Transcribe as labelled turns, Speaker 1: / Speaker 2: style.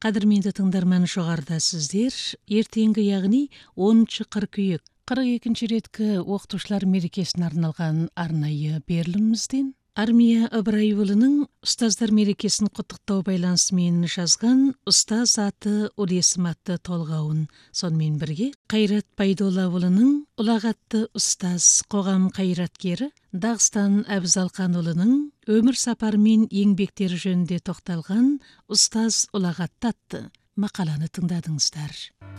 Speaker 1: Қадірменді тыңдарман, жоғарыда сіздер ертеңгі, яғни 10 қыркүйек 42-ші реткі оқытушылар мерекесіне арналған арнайы берілімімізден Армия Ыбырайұлының ұстаздар мерекесін құттықтау байланысымен жазған «Ұстаз аты Үлесім» атты толғауын, сонымен бірге Қайрат Байдоллаұлының «Ұлағатты ұстаз» қоғам қайраткері Дағыстан Әбзалқанұлының өмір сапары мен еңбектері жөнінде тоқталған «Ұстаз Ұлағатты» атты мақаланы тыңдадыңыздар.